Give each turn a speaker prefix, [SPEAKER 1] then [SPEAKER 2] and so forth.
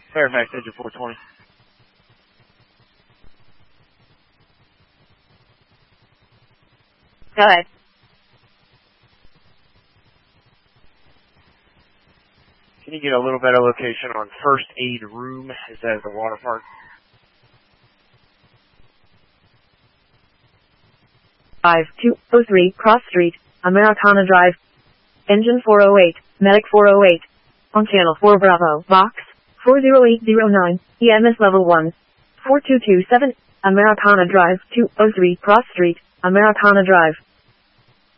[SPEAKER 1] Fairfax, engine 420.
[SPEAKER 2] Go ahead.
[SPEAKER 1] Can you get a little better location on First Aid Room instead of the water park?
[SPEAKER 3] 5203 Cross Street, Americana Drive. Engine 408, Medic 408. On Channel 4 Bravo, Box 40809, EMS Level 1. 4227, Americana Drive, 203 Cross Street, Americana Drive.